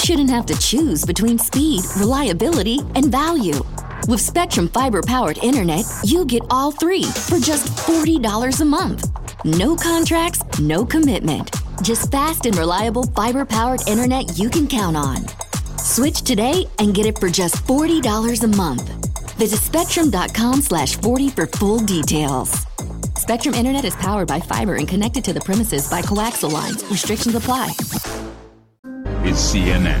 shouldn't have to choose between speed, reliability, and value. With Spectrum Fiber-powered internet, you get all three for just $40 a month. No contracts, no commitment. Just fast and reliable fiber-powered internet you can count on. Switch today and get it for just $40 a month. Visit spectrum.com/40 for full details. Spectrum Internet is powered by fiber and connected to the premises by coaxial lines. Restrictions apply. It's CNN.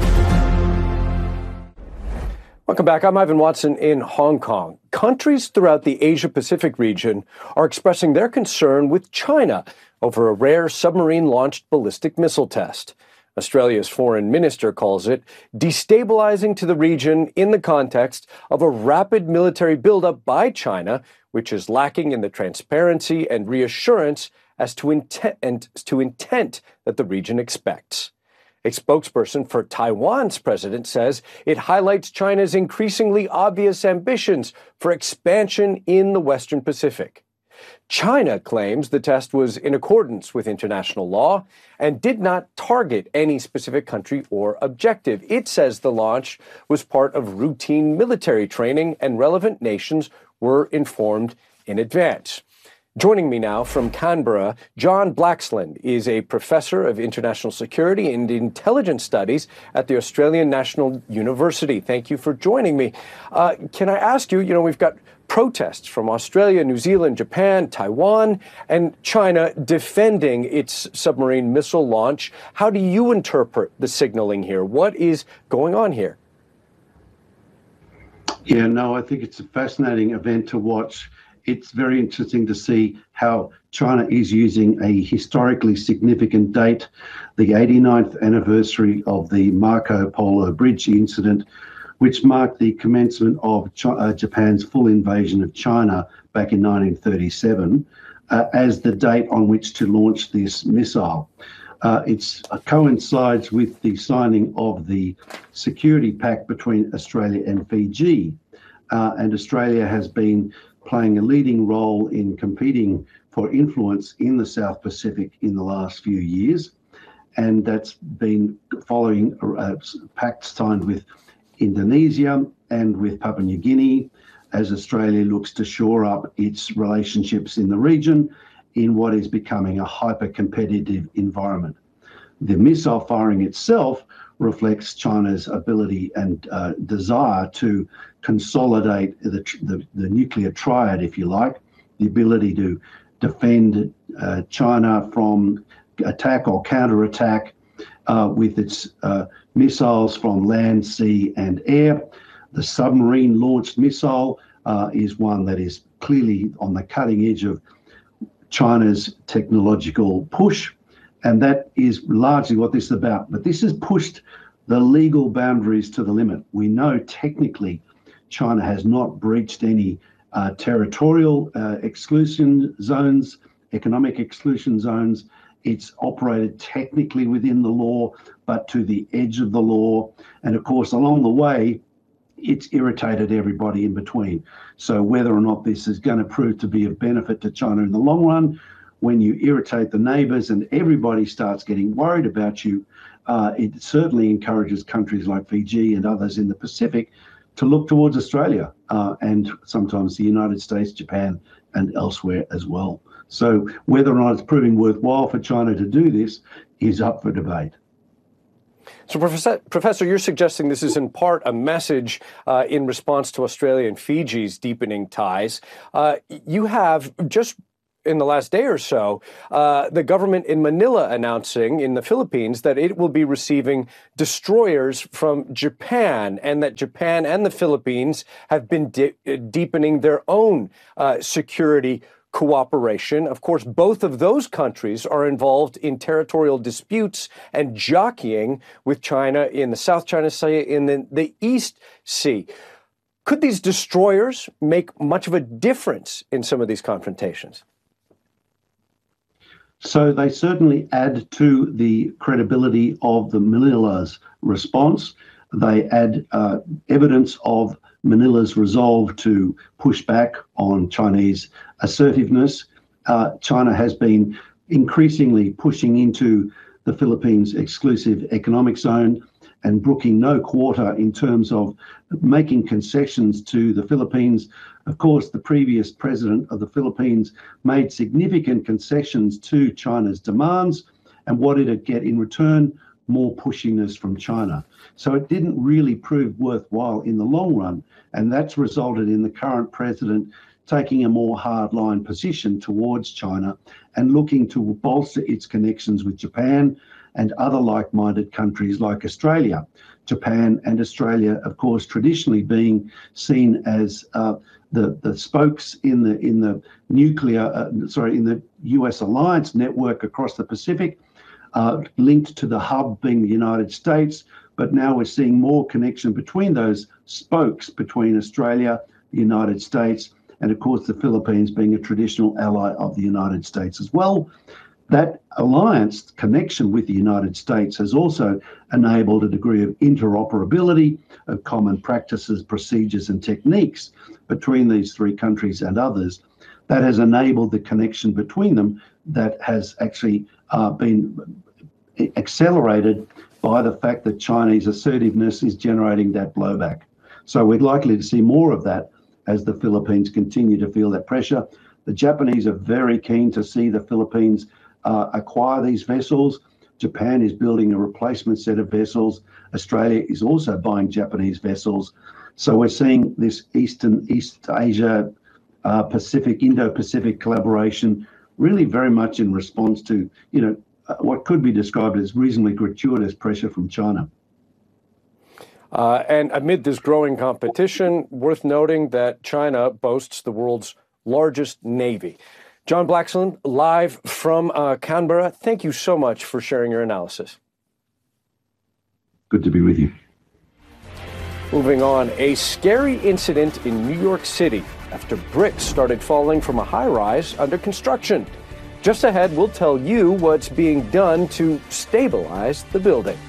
Welcome back. I'm Ivan Watson in Hong Kong. Countries throughout the Asia-Pacific region are expressing their concern with China over a rare submarine-launched ballistic missile test. Australia's foreign minister calls it destabilizing to the region in the context of a rapid military buildup by China, which is lacking in the transparency and reassurance as to intent that the region expects. A spokesperson for Taiwan's president says it highlights China's increasingly obvious ambitions for expansion in the Western Pacific. China claims the test was in accordance with international law and did not target any specific country or objective. It says the launch was part of routine military training and relevant nations were informed in advance. Joining me now from Canberra, John Blaxland is a professor of international security and intelligence studies at the Australian National University. Thank you for joining me. Can I ask you, we've got protests from Australia, New Zealand, Japan, Taiwan, and China defending its submarine missile launch. How do you interpret the signaling here? What is going on here? Yeah, no, I think it's a fascinating event to watch. It's very interesting to see how China is using a historically significant date, the 89th anniversary of the Marco Polo Bridge incident, which marked the commencement of Japan's full invasion of China back in 1937, as the date on which to launch this missile. It coincides with the signing of the security pact between Australia and Fiji. And Australia has been playing a leading role in competing for influence in the South Pacific in the last few years. And that's been following pacts signed with Indonesia and with Papua New Guinea, as Australia looks to shore up its relationships in the region in what is becoming a hyper-competitive environment. The missile firing itself reflects China's ability and desire to consolidate the nuclear triad, if you like, the ability to defend China from attack or counterattack with its missiles from land, sea, and air. The submarine-launched missile is one that is clearly on the cutting edge of China's technological push, and that is largely what this is about. But this has pushed the legal boundaries to the limit. We know technically China has not breached any territorial exclusion zones, economic exclusion zones. It's operated technically within the law, but to the edge of the law. And of course, along the way, it's irritated everybody in between. So whether or not this is going to prove to be of benefit to China in the long run, when you irritate the neighbors and everybody starts getting worried about you, it certainly encourages countries like Fiji and others in the Pacific to look towards Australia and sometimes the United States, Japan, and elsewhere as well. So whether or not it's proving worthwhile for China to do this is up for debate. So, Professor, you're suggesting this is in part a message in response to Australia and Fiji's deepening ties. You have just in the last day or so, the government in Manila announcing in the Philippines that it will be receiving destroyers from Japan, and that Japan and the Philippines have been deepening their own security cooperation. Of course, both of those countries are involved in territorial disputes and jockeying with China in the South China Sea, in the East Sea. Could these destroyers make much of a difference in some of these confrontations? So they certainly add to the credibility of the Manila's response. They add evidence of Manila's resolve to push back on Chinese assertiveness. China has been increasingly pushing into the Philippines' exclusive economic zone. and brooking no quarter in terms of making concessions to the Philippines. Of course, the previous president of the Philippines made significant concessions to China's demands, and what did it get in return? More pushiness from China. So it didn't really prove worthwhile in the long run, and that's resulted in the current president taking a more hardline position towards China and looking to bolster its connections with Japan and other like-minded countries like Australia. Japan and Australia, of course, traditionally being seen as the spokes in the US alliance network across the Pacific, linked to the hub being the United States. But now we're seeing more connection between those spokes between Australia, the United States, and of course the Philippines being a traditional ally of the United States as well. That alliance connection with the United States has also enabled a degree of interoperability of common practices, procedures, and techniques between these three countries and others. That has enabled the connection between them that has actually been accelerated by the fact that Chinese assertiveness is generating that blowback. So we're likely to see more of that as the Philippines continue to feel that pressure. The Japanese are very keen to see the Philippines acquire these vessels. Japan is building a replacement set of vessels. Australia is also buying Japanese vessels. So we're seeing this East Asia, Indo-Pacific collaboration really very much in response to, what could be described as reasonably gratuitous pressure from China. And amid this growing competition, worth noting that China boasts the world's largest navy. John Blaxland, live from Canberra, thank you so much for sharing your analysis. Good to be with you. Moving on, a scary incident in New York City after bricks started falling from a high-rise under construction. Just ahead, we'll tell you what's being done to stabilize the building.